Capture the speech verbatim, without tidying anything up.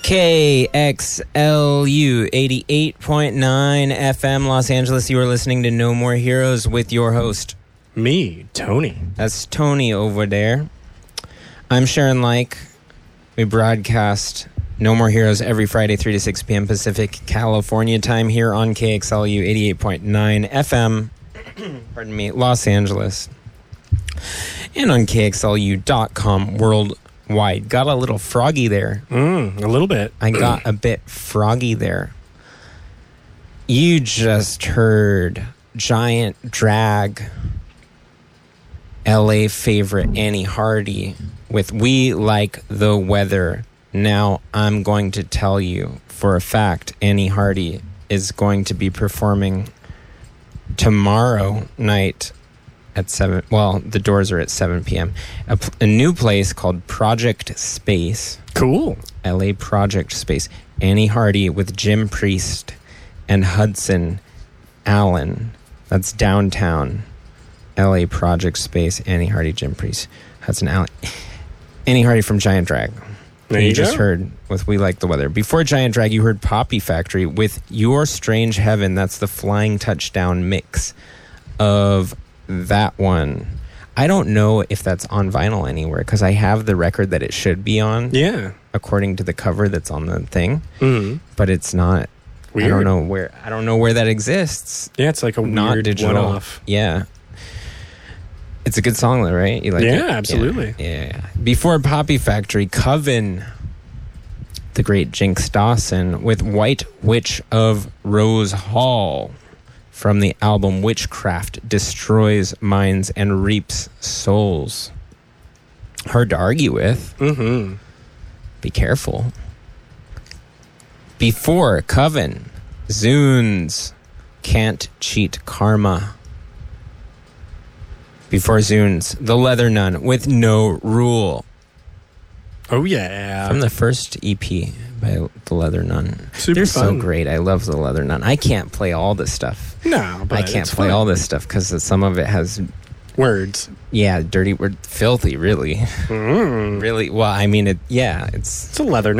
K X L U eighty-eight point nine F M Los Angeles. You are listening to No More Heroes with your host. Me, Tony. That's Tony over there. I'm Sharon Like. We broadcast No More Heroes every Friday, three to six p.m. Pacific, California time here on K X L U eighty-eight point nine F M. Pardon me, Los Angeles. And on K X L U dot com worldwide. Got a little froggy there. Mm, a little bit. I got a bit froggy there. You just heard Giant Drag, L A favorite Annie Hardy with We Like the Weather. Now I'm going to tell you for a fact Annie Hardy is going to be performing tomorrow night at seven. Well, the doors are at seven p.m. A, a new place called Project Space. Cool. L A Project Space. Annie Hardy with Jim Priest and Hudson Allen. That's downtown. L A Project Space. Annie Hardy, Jim Priest, Hudson Allen. Annie Hardy from Giant Drag. There you, you just go. heard with We Like the Weather. Before Giant Drag, you heard Poppy Factory with Your Strange Heaven. That's the Flying Touchdown mix of that one. I don't know if that's on vinyl anywhere because I have the record that it should be on. Yeah. According to the cover that's on the thing. Mm-hmm. But it's not. Weird. I don't know where. I don't know where that exists. Yeah, it's like a Not weird digital. one-off. Yeah. It's a good song, though, right? You like Yeah, it? absolutely. Yeah, yeah. Before Poppy Factory, Coven, the great Jinx Dawson, with White Witch of Rose Hall from the album Witchcraft Destroys Minds and Reaps Souls. Hard to argue with. Mm-hmm. Be careful. Before Coven, Zunes, Can't Cheat Karma. Before Zunes, The Leather Nun with No Rule. Oh, yeah. From the first E P by The Leather Nun. Super They're fun. so great. I love The Leather Nun. I can't play all this stuff. No, but I can't it's play fun. all this stuff because some of it has, Words. yeah, dirty word, filthy, really. Mm. Really, well, I mean, it. yeah, it's... It's a leather